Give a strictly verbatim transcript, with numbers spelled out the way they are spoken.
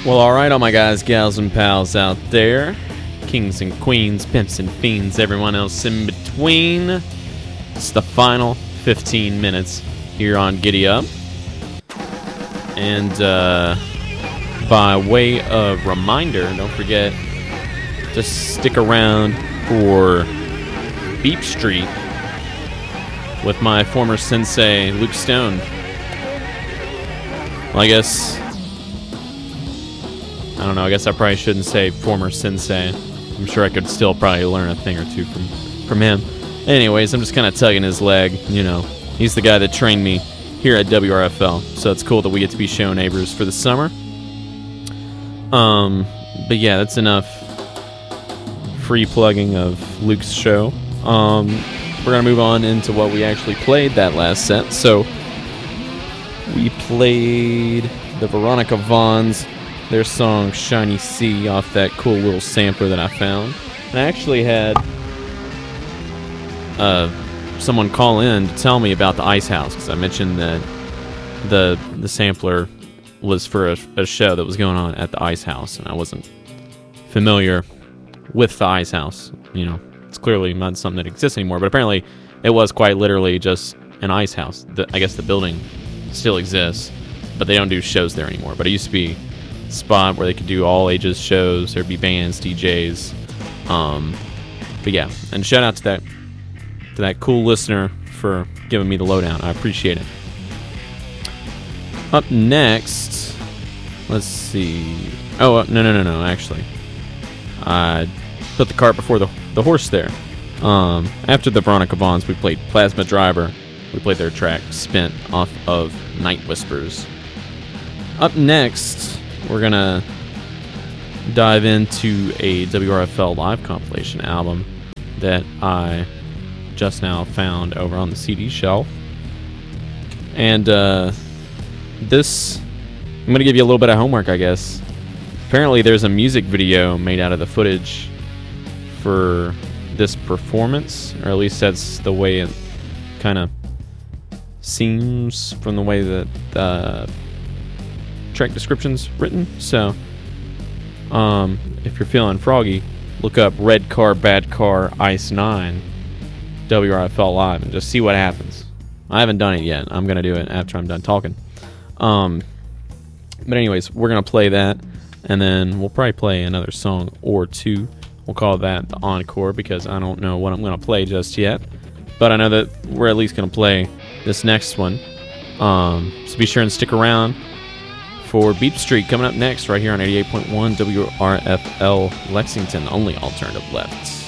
Well, alright, all my guys, gals, and pals out there, kings and queens, pimps and fiends, everyone else in between. It's the final fifteen minutes here on Giddy Up. And uh, by way of reminder, don't forget to stick around for Beep Street with my former sensei, Luke Stone. Well, I guess... I don't know, I guess I probably shouldn't say former sensei. I'm sure I could still probably learn a thing or two from, from him. Anyways, I'm just kind of tugging his leg, you know. He's the guy that trained me here at W R F L, so it's cool that we get to be show neighbors for the summer. Um, but yeah, that's enough free plugging of Luke's show. Um, we're going to move on into what we actually played that last set. So, we played the Veronica Vaughn's their song Shiny Sea off that cool little sampler that I found. And I actually had uh, someone call in to tell me about the Ice House, because I mentioned that the the sampler was for a, a show that was going on at the Ice House, and I wasn't familiar with the Ice House. You know, it's clearly not something that exists anymore, but apparently it was quite literally just an ice house. The, I guess the building still exists, but they don't do shows there anymore. But it used to be spot where they could do all ages shows. There'd be bands, D Js. Um, but yeah, and shout out to that to that cool listener for giving me the lowdown. I appreciate it. Up next, let's see. Oh uh, no no no no! Actually, I put the cart before the the horse there. Um, after the Veronica Vaughn's, we played Plasma Driver. We played their track Spent off of Night Whispers. Up next, we're going to dive into a W R F L live compilation album that I just now found over on the C D shelf. And uh, this, I'm going to give you a little bit of homework, I guess. Apparently there's a music video made out of the footage for this performance, or at least that's the way it kind of seems from the way that the track description's written. So um if you're feeling froggy, look up Red Car Bad Car Ice nine W R F L live and just see what happens. I haven't done it yet. I'm gonna do it after I'm done talking. Um but anyways, we're gonna play that, and then we'll probably play another song or two. We'll call that the encore, because I don't know what I'm gonna play just yet, but I know that we're at least gonna play this next one. Um so be sure and stick around for Beep Street coming up next right here on eighty-eight point one W R F L Lexington, only alternative left.